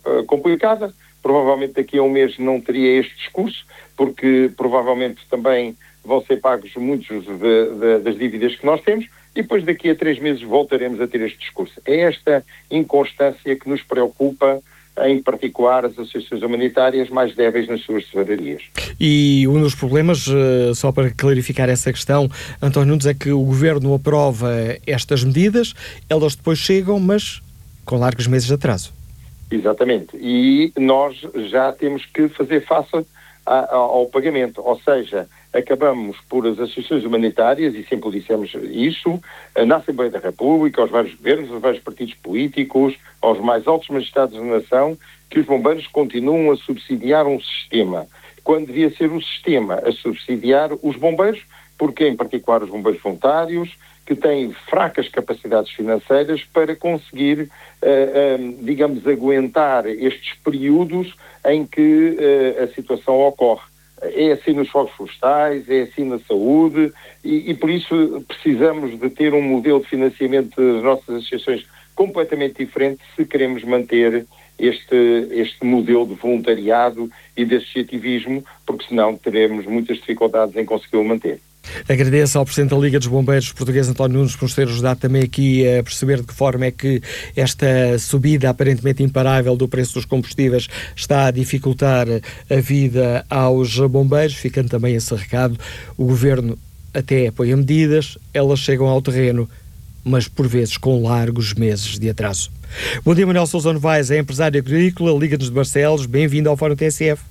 complicada. Provavelmente daqui a um mês não teria este discurso, porque provavelmente também vão ser pagos muitos das dívidas que nós temos, e depois daqui a 3 meses voltaremos a ter este discurso. É esta inconstância que nos preocupa, em particular as associações humanitárias mais débeis nas suas tesourarias. E um dos problemas, só para clarificar essa questão, António Nunes, é que o Governo aprova estas medidas, elas depois chegam, mas com largos meses de atraso. Exatamente. E nós já temos que fazer face ao pagamento, ou seja, acabamos por as associações humanitárias, e sempre dissemos isso, na Assembleia da República, aos vários governos, aos vários partidos políticos, aos mais altos magistrados da nação, que os bombeiros continuam a subsidiar um sistema, quando devia ser o sistema a subsidiar os bombeiros, porque em particular os bombeiros voluntários, que têm fracas capacidades financeiras para conseguir, digamos, aguentar estes períodos em que a situação ocorre. É assim nos fogos florestais, é assim na saúde, e por isso precisamos de ter um modelo de financiamento das nossas associações completamente diferente se queremos manter este modelo de voluntariado e de associativismo, porque senão teremos muitas dificuldades em consegui-lo manter. Agradeço ao Presidente da Liga dos Bombeiros Portugueses, António Nunes, por nos ter ajudado também aqui a perceber de que forma é que esta subida aparentemente imparável do preço dos combustíveis está a dificultar a vida aos bombeiros, ficando também esse recado. O Governo até apoia medidas, elas chegam ao terreno, mas por vezes com largos meses de atraso. Bom dia, Manuel Sousa Novaes, é empresário agrícola, Liga-nos de Barcelos, bem-vindo ao Fórum TSF.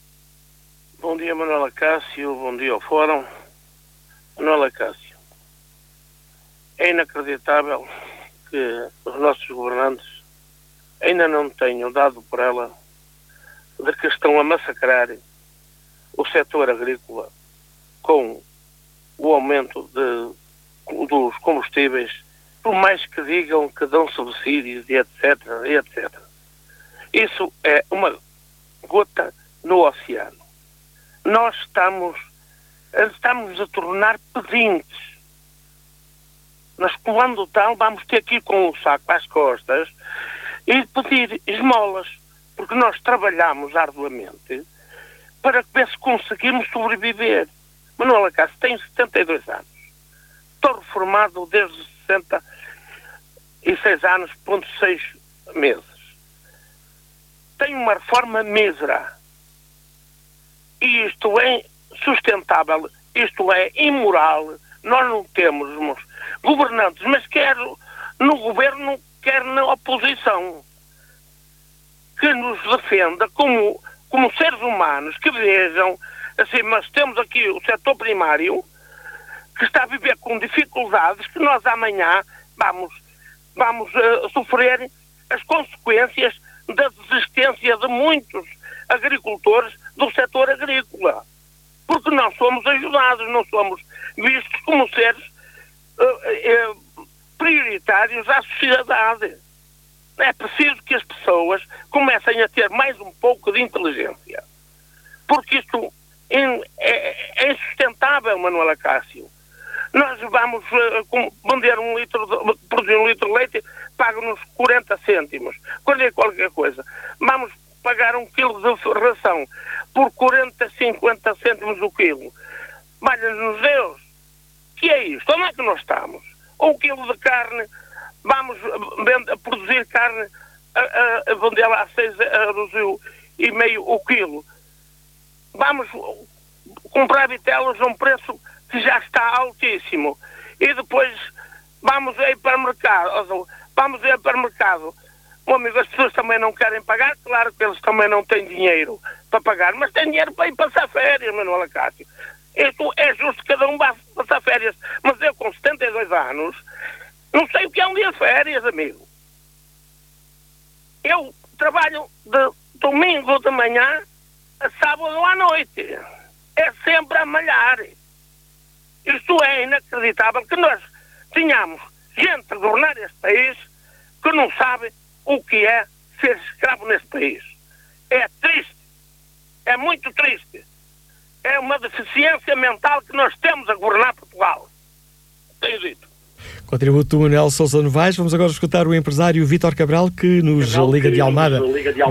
Bom dia, Manuel Acácio, bom dia ao Fórum. Manuel Acácio, é inacreditável que os nossos governantes ainda não tenham dado por ela de que estão a massacrar o setor agrícola com o aumento dos combustíveis, por mais que digam que dão subsídios e etc, etc. Isso é uma gota no oceano. Nós estamos a tornar pedintes. Nós, quando tal, vamos ter que ir com o saco às costas e pedir esmolas, porque nós trabalhamos arduamente para ver se conseguimos sobreviver. Manuel Acácio, tenho 72 anos. Estou reformado desde 66 anos, ponto 6 meses. Tenho uma reforma mísera. E isto é sustentável, isto é imoral. Nós não temos governantes, mas quer no governo, quer na oposição, que nos defenda como seres humanos, que vejam, assim, mas temos aqui o setor primário, que está a viver com dificuldades, que nós amanhã vamos sofrer as consequências da desistência de muitos agricultores do setor agrícola. Porque não somos ajudados, não somos vistos como seres prioritários à sociedade. É preciso que as pessoas comecem a ter mais um pouco de inteligência. Porque isto é insustentável, Manuel Acácio. Nós vamos vender produzir um litro de leite, pagam-nos 40 cêntimos. Quando é qualquer coisa, vamos pagar 1 quilo de ração por 40, 50 cêntimos o quilo. Valha-nos Deus, que é isto? Onde é que nós estamos? 1 quilo de carne, vamos produzir carne, a vendê-la a 6,5 € o quilo. Vamos comprar vitelas a um preço que já está altíssimo. E depois vamos ir para o mercado. Meu amigo, as pessoas também não querem pagar, claro que eles também não têm dinheiro para pagar, mas têm dinheiro para ir passar férias, Manuel Acácio. Isto é justo que cada um vá passar férias, mas eu com 72 anos não sei o que é um dia de férias, amigo. Eu trabalho de domingo de manhã a sábado à noite. É sempre a malhar. Isto é inacreditável que nós tenhamos gente a governar este país que não sabe o que é ser escravo neste país. É triste. É muito triste. É uma deficiência mental que nós temos a governar Portugal. Tenho dito. Contributo do Manuel Sousa Novaes. Vamos agora escutar o empresário Vítor Cabral, que nos liga de Almada.